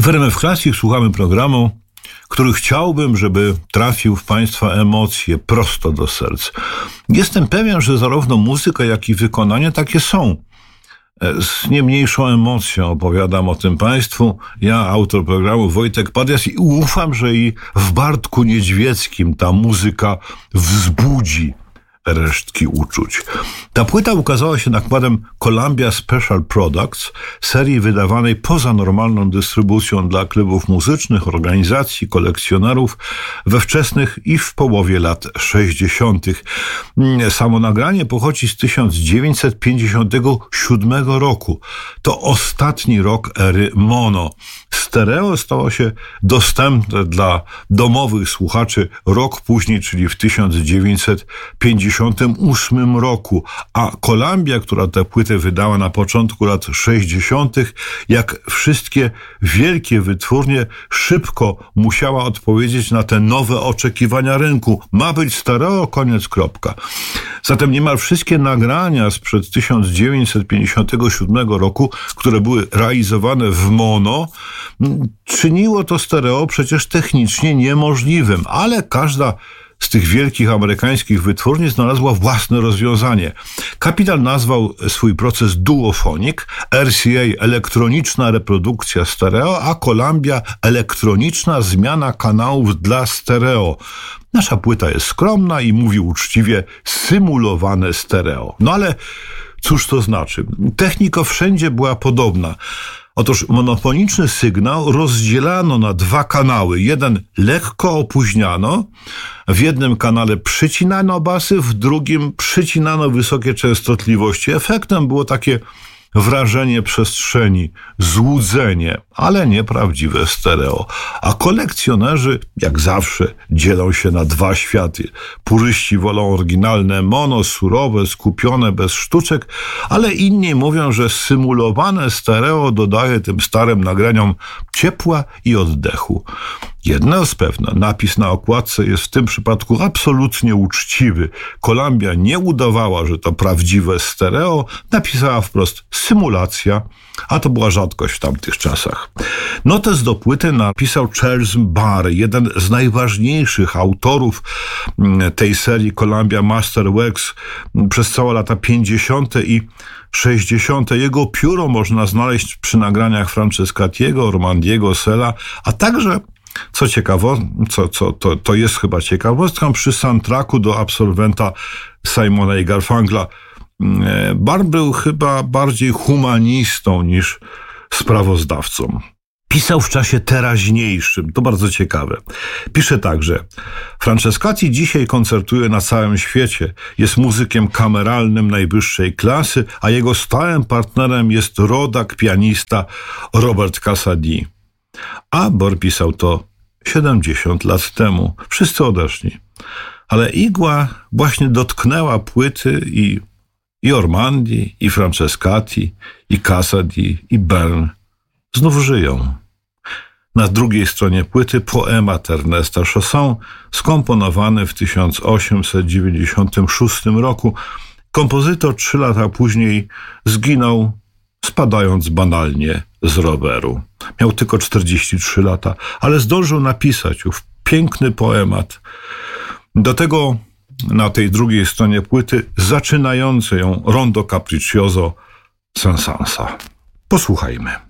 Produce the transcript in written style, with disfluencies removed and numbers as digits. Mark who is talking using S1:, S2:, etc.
S1: W RMF Classic słuchamy programu, który chciałbym, żeby trafił w Państwa emocje prosto do serc. Jestem pewien, że zarówno muzyka, jak i wykonanie takie są. Z nie mniejszą emocją opowiadam o tym Państwu. Ja, autor programu Wojtek Padias, i ufam, że i w Bartku Niedźwieckim ta muzyka wzbudzi resztki uczuć. Ta płyta ukazała się nakładem Columbia Special Products, serii wydawanej poza normalną dystrybucją dla klubów muzycznych, organizacji, kolekcjonerów we wczesnych i w połowie lat 60. Samo nagranie pochodzi z 1957 roku. To ostatni rok ery mono. Stereo stało się dostępne dla domowych słuchaczy rok później, czyli w 1958 roku, a Columbia, która tę płytę wydała na początku lat 60., jak wszystkie wielkie wytwórnie, szybko musiała odpowiedzieć na te nowe oczekiwania rynku. Ma być stereo, koniec, kropka. Zatem niemal wszystkie nagrania sprzed 1957 roku, które były realizowane w mono, czyniło to stereo przecież technicznie niemożliwym, ale każda z tych wielkich amerykańskich wytwórni znalazła własne rozwiązanie. Capital nazwał swój proces duophonic, RCA elektroniczna reprodukcja stereo, a Columbia elektroniczna zmiana kanałów dla stereo. Nasza płyta jest skromna i mówi uczciwie symulowane stereo. No ale cóż to znaczy? Technika wszędzie była podobna. Otóż monofoniczny sygnał rozdzielano na dwa kanały. Jeden lekko opóźniano, w jednym kanale przycinano basy, w drugim przycinano wysokie częstotliwości. Efektem było takie wrażenie przestrzeni, złudzenie, ale nieprawdziwe stereo. A kolekcjonerzy, jak zawsze, dzielą się na dwa światy. Puryści wolą oryginalne mono, surowe, skupione, bez sztuczek, ale inni mówią, że symulowane stereo dodaje tym starym nagraniom ciepła i oddechu. Jedno jest pewne, napis na okładce jest w tym przypadku absolutnie uczciwy. Columbia nie udawała, że to prawdziwe stereo, napisała wprost symulacja, a to była rzadkość w tamtych czasach. Notes do płyty napisał Charles Barr, jeden z najważniejszych autorów tej serii Columbia Masterworks przez całe lata 50. i 60. Jego pióro można znaleźć przy nagraniach Francescatiego, Ormandiego, Sela, a także co ciekawe, to jest chyba ciekawostką, przy soundtracku do Absolwenta Simona i Garfunkla. Barr był chyba bardziej humanistą niż sprawozdawcą. Pisał w czasie teraźniejszym, to bardzo ciekawe. Pisze także: Francescatti dzisiaj koncertuje na całym świecie, jest muzykiem kameralnym najwyższej klasy, a jego stałym partnerem jest rodak, pianista Robert Cassady. A Barr pisał to 70 lat temu. Wszyscy odeszli. Ale igła właśnie dotknęła płyty i Ormandi, i Francescatti, i Cassady, i Bern znów żyją. Na drugiej stronie płyty poemat Ernesta Chaussin, skomponowany w 1896 roku. Kompozytor 3 lata później zginął, spadając banalnie z roweru. Miał tylko 43 lata, ale zdążył napisać ów piękny poemat. Do tego na tej drugiej stronie płyty zaczynające ją rondo capriccioso Saint-Saëns. Posłuchajmy.